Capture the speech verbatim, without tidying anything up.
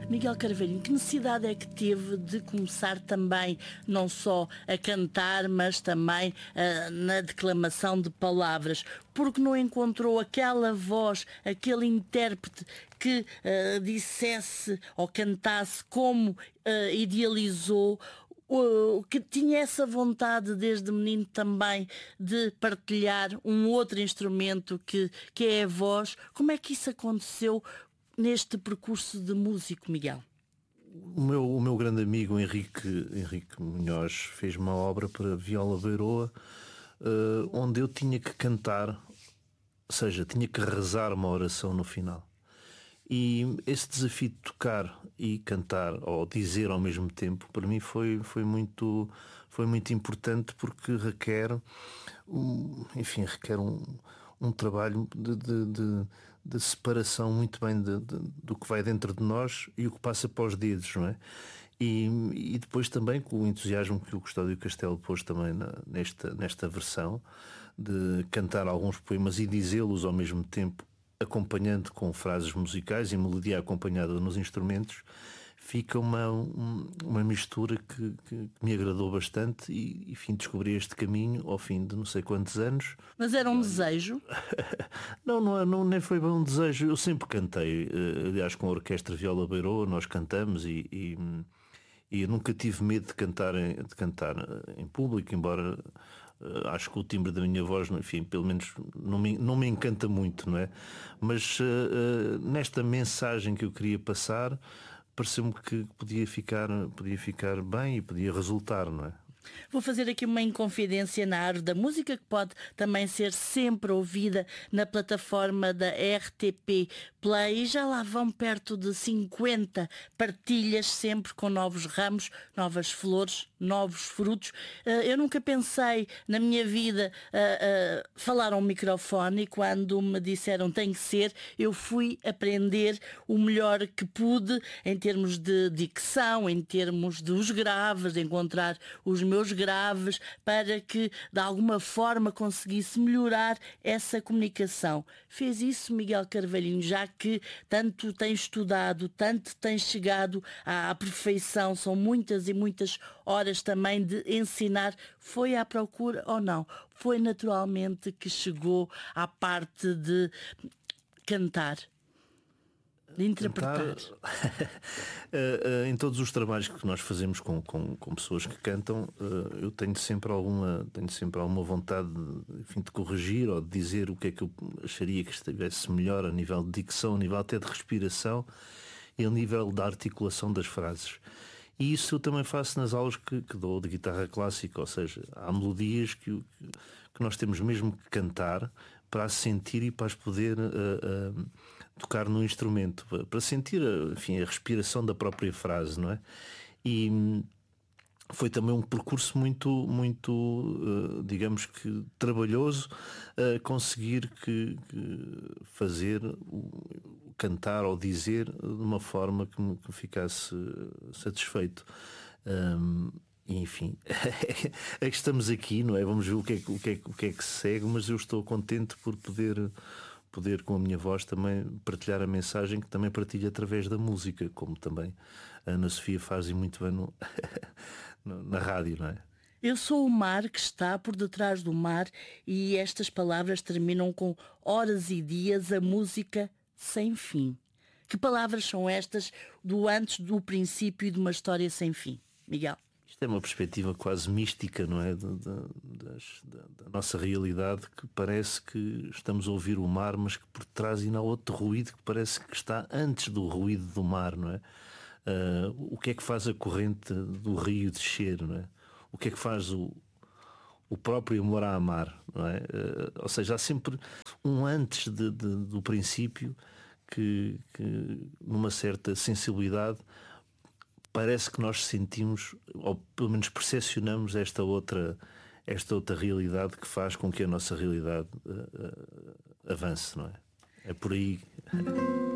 Miguel Carvalhinho, que necessidade é que teve de começar também não só a cantar, mas também uh, na declamação de palavras? Porque não encontrou aquela voz, aquele intérprete que uh, dissesse ou cantasse como uh, idealizou, uh, que tinha essa vontade desde menino também de partilhar um outro instrumento que, que é a voz? Como é que isso aconteceu neste percurso de músico, Miguel? O meu, o meu grande amigo Henrique, Henrique Munhoz fez uma obra para viola Beiroa, uh, onde eu tinha que cantar, ou seja, tinha que rezar uma oração no final. E esse desafio de tocar e cantar, ou dizer ao mesmo tempo, para mim foi, foi, muito, foi muito importante, porque requer, um, enfim, requer um, um trabalho de, de, de, de separação muito bem de, de, do que vai dentro de nós e o que passa para os dedos, não é? E, e depois também com o entusiasmo que o Custódio Castelo pôs também na, nesta, nesta versão, de cantar alguns poemas e dizê-los ao mesmo tempo, acompanhando com frases musicais e melodia acompanhada nos instrumentos, fica uma, uma mistura que, que me agradou bastante e, enfim, descobri este caminho ao fim de não sei quantos anos. Mas era um desejo? não, não, não, nem foi bem um desejo. Eu sempre cantei, aliás, com a Orquestra Viola Beiroa nós cantamos e, e, e eu nunca tive medo de cantar, em, de cantar em público, embora uh, acho que o timbre da minha voz, enfim, pelo menos não me, não me encanta muito, não é? Mas uh, uh, nesta mensagem que eu queria passar, pareceu-me que podia ficar, podia ficar bem e podia resultar, não é? Vou fazer aqui uma inconfidência na árvore da música, que pode também ser sempre ouvida na plataforma da R T P Play, e já lá vão perto de cinquenta partilhas, sempre com novos ramos, novas flores, novos frutos. Eu nunca pensei na minha vida uh, uh, falar a um microfone, e quando me disseram tem que ser, eu fui aprender o melhor que pude em termos de dicção, em termos dos graves, de encontrar os meus graves, para que de alguma forma conseguisse melhorar essa comunicação. Fez isso Miguel Carvalhinho, já que tanto tem estudado, tanto tem chegado à perfeição, são muitas e muitas horas também de ensinar. Foi à procura ou não? Foi naturalmente que chegou à parte de cantar? De interpretar. Em todos os trabalhos que nós fazemos com, com, com pessoas que cantam, eu tenho sempre alguma, tenho sempre alguma vontade de, enfim, de corrigir ou de dizer o que é que eu acharia que estivesse melhor a nível de dicção, a nível até de respiração e a nível da articulação das frases. E isso eu também faço nas aulas que, que dou de guitarra clássica, ou seja, há melodias que, que nós temos mesmo que cantar para as sentir e para as poder uh, uh, tocar no instrumento, para sentir, enfim, a respiração da própria frase, não é? E foi também um percurso muito, muito uh, digamos que trabalhoso, uh, conseguir que, que fazer, o, cantar ou dizer de uma forma que me que ficasse satisfeito. Um, Enfim, é que estamos aqui, não é? Vamos ver o que é, o, que é, o que é que se segue, mas eu estou contente por poder, poder com a minha voz também partilhar a mensagem que também partilho através da música, como também a Ana Sofia faz e muito bem no, na rádio, não é? Eu sou o mar que está por detrás do mar, e estas palavras terminam com horas e dias, a música sem fim. Que palavras são estas do antes, do princípio e de uma história sem fim, Miguel? Isto é uma perspectiva quase mística, não é? Da, da, das, da, da nossa realidade, que parece que estamos a ouvir o mar, mas que por trás ainda há outro ruído que parece que está antes do ruído do mar, não é? Uh, o que é que faz a corrente do rio descer, não é? O que é que faz o, o próprio amor a amar, não é? Uh, ou seja, há sempre um antes de, de, do princípio que, que, numa certa sensibilidade, parece que nós sentimos, ou pelo menos percepcionamos esta outra, esta outra realidade que faz com que a nossa realidade uh, uh, avance, não é? É por aí.